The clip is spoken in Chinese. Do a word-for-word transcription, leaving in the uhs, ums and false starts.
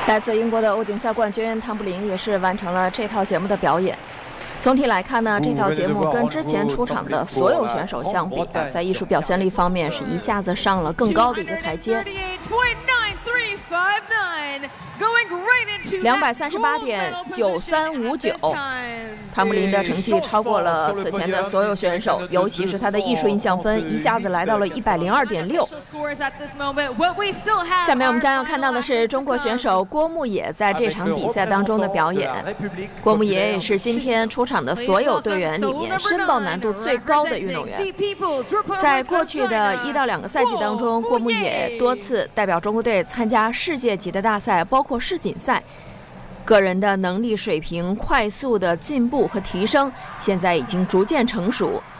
来自英国的欧锦赛冠军汤普林也是完成了这套节目的表演。总体来看呢，这套节目跟之前出场的所有选手相比，在艺术表现力方面是一下子上了更高的一个台阶。两百三十八点九三五九，汤姆林的成绩超过了此前的所有选手，尤其是他的艺术印象分一下子来到了一百零二点六。下面我们将要看到的是中国选手郭牧野在这场比赛当中的表演。郭牧野也是今天出场的所有队员里面申报难度最高的运动员。在过去的一到两个赛季当中，郭牧野多次代表中国队参加世界级的大赛，包括世锦赛。个人的能力水平快速的进步和提升，现在已经逐渐成熟。